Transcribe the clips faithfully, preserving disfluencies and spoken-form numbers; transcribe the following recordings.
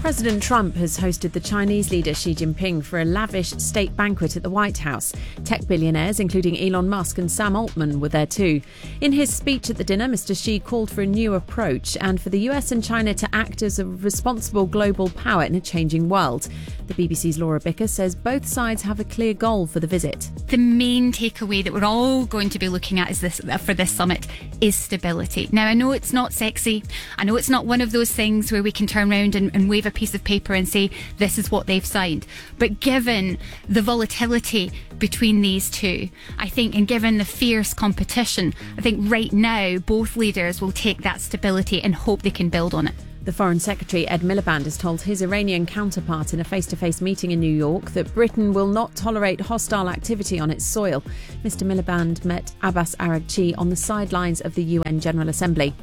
President Trump has hosted the Chinese leader Xi Jinping for a lavish state banquet at the White House. Tech billionaires, including Elon Musk and Sam Altman, were there too. In his speech at the dinner, Mister Xi called for a new approach and for the U S and China to act as a responsible global power in a changing world. The B B C's Laura Bicker says both sides have a clear goal for the visit. The main takeaway that we're all going to be looking at is this for this summit is stability. Now, I know it's not sexy. I know it's not one of those things where we can turn around and, and wave a piece of paper and say this is what they've signed. But given the volatility between these two, I think, and given the fierce competition, I think right now both leaders will take that stability and hope they can build on it. The Foreign Secretary Ed Miliband has told his Iranian counterpart in a face-to-face meeting in New York that Britain will not tolerate hostile activity on its soil. Mister Miliband met Abbas Araghchi on the sidelines of the U N General Assembly.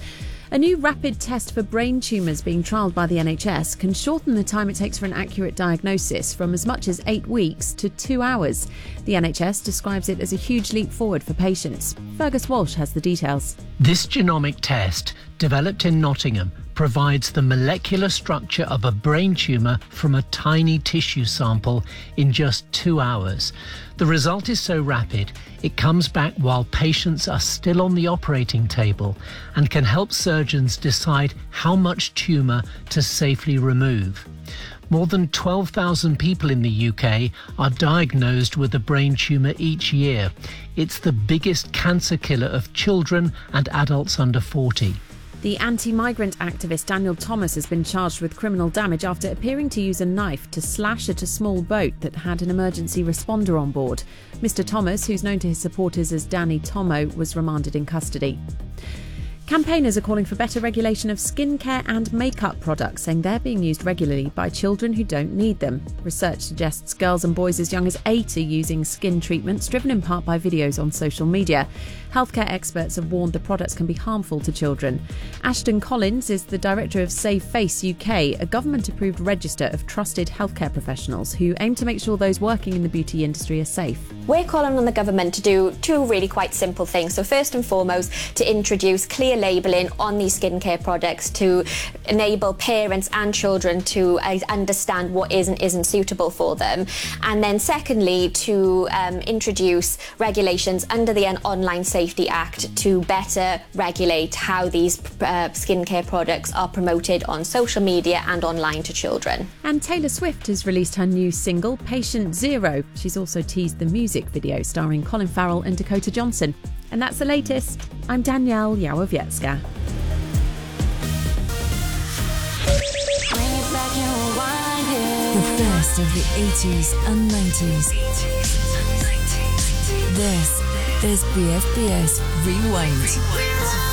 A new rapid test for brain tumours being trialled by the N H S can shorten the time it takes for an accurate diagnosis from as much as eight weeks to two hours. The N H S describes it as a huge leap forward for patients. Fergus Walsh has the details. This genomic test, developed in Nottingham, provides the molecular structure of a brain tumour from a tiny tissue sample in just two hours. The result is so rapid, it comes back while patients are still on the operating table and can help surgeons decide how much tumour to safely remove. More than twelve thousand people in the U K are diagnosed with a brain tumour each year. It's the biggest cancer killer of children and adults under forty. The anti-migrant activist Daniel Thomas has been charged with criminal damage after appearing to use a knife to slash at a small boat that had an emergency responder on board. Mister Thomas, who's known to his supporters as Danny Tomo, was remanded in custody. Campaigners are calling for better regulation of skincare and makeup products, saying they're being used regularly by children who don't need them. Research suggests girls and boys as young as eight are using skin treatments, driven in part by videos on social media. Healthcare experts have warned the products can be harmful to children. Ashton Collins is the director of Save Face U K, a government-approved register of trusted healthcare professionals who aim to make sure those working in the beauty industry are safe. We're calling on the government to do two really quite simple things. So first and foremost, to introduce clear labelling on these skincare products to enable parents and children to uh, understand what is and isn't suitable for them. And then secondly, to um, introduce regulations under the Online Safety Act to better regulate how these uh, skincare products are promoted on social media and online to children. And Taylor Swift has released her new single, Patient Zero. She's also teased the music video starring Colin Farrell and Dakota Johnson. And that's the latest. I'm Danielle Yawowiecka. The best of the eighties and nineties. This is B F B S Rewind.